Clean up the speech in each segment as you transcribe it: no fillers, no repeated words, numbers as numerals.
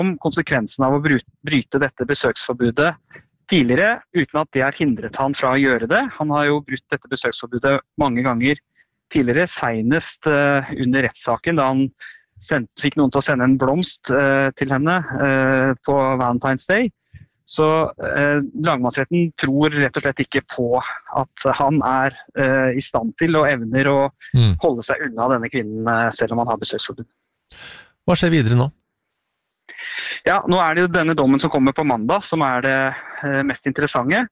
om konsekvensen av å bryte dette besøksforbudet tidligere, uten at det har hindret han fra å gjøre det. Han har jo brutt dette besøksforbudet mange ganger tidligere, senest under rettssaken, da han fikk noen til å sende en blomst til henne på Valentine's Day. Så lagmannsretten tror rett og slett ikke på at han i stand til og evner å holde seg unna denne kvinnen, selv om han har besøksforbud. Hva skjer videre nå? Ja, nå det jo denne dommen som kommer på mandag, som det mest interessante.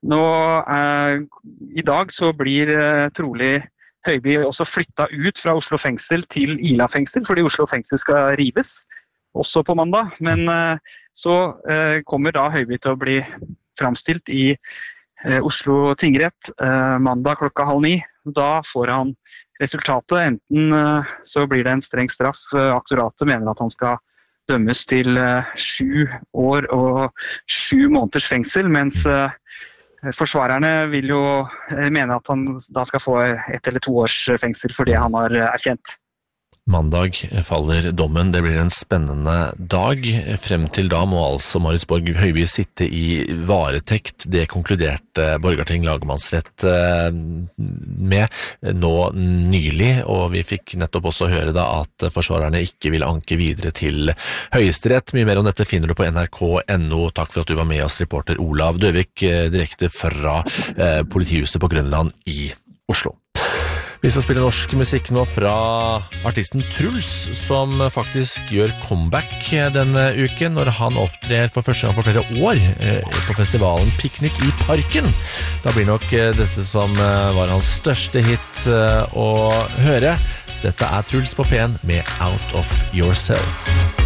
I dag så blir trolig Høiby også flyttet ut fra Oslo fengsel til Ila fengsel, fordi Oslo fengsel skal rives, også på mandag. Men så kommer da Høiby til å bli fremstilt i Oslo tingrett mandag 8:30. Da får han resultatet. Enten så blir det en streng straff. Aktoratet mener at han skal dømmes til 7 år og 7 måneders fengsel, mens forsvarerne vil jo mene at han da skal få 1 eller 2 års fengsel for det han har erkjent. Mandag faller dommen. Det blir en spennende dag. Frem til da må altså Marius Borg Høiby sitte i varetekt. Det konkluderte Borgarting lagmannsrett med nå nylig, og vi fikk nettopp også høre da at forsvarerne ikke vil anke videre til Høyesterett. Mye mer om dette finner du på nrk.no. Takk for at du var med oss, reporter Olav Døvik, direkte fra politihuset på Grønland i Oslo. Vi skal spille norsk musikk nå fra artisten Truls, som faktisk gjør comeback denne uken når han opptrer for første gang på flere år på festivalen Piknik i Parken. Da blir nok dette som var hans største hit å høre. Dette Truls på P1 med Out of Yourself.